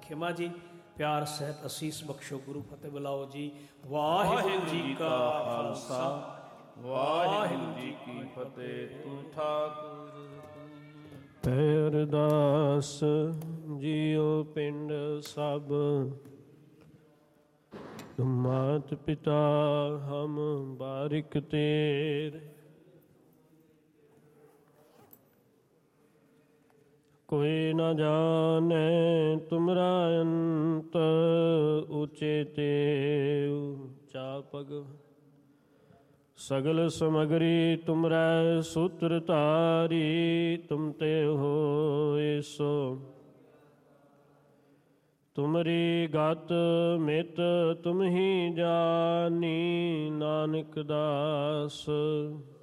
ਖਿਮਾ ਜੀ। ਪਿਆਰ ਸਹਿਤ ਅਸੀਸ ਬਖਸ਼ੋ। ਗੁਰੂ ਫਤਿਹ ਬੁਲਾਓ ਜੀ। ਵਾਹਿਗੁਰੂ ਜੀ ਕਾ ਖਾਲਸਾ, ਵਾਹਿਗੁਰੂ ਜੀ ਕੀ ਫਤਿਹ। ਤੂੰ ਠਾਕੁਰ ਪੈ ਅਰਦਾਸ ਜੀਓ ਪਿੰਡ ਸਭ, ਮਾਤ ਪਿਤਾ ਹਮ ਬਾਰਿਕ ਤੇਰੇ। ਕੋਈ ਨਾ ਜਾਣੈ ਤੁਮਰਾ ਅੰਤ, ਉੱਚੇ ਤੇ ਉੱਚਾ ਪਗ। ਸਗਲ ਸਮਗਰੀ ਤੁਮਰੈ ਸੂਤਰ ਧਾਰੀ, ਤੁਮ ਤੇ ਹੋਇ ਸੋ ਤੁਮਰੀ ਗਤ ਮਿਤ ਤੁਮ ਹੀ ਜਾਨੀ। ਨਾਨਕ ਦਾਸ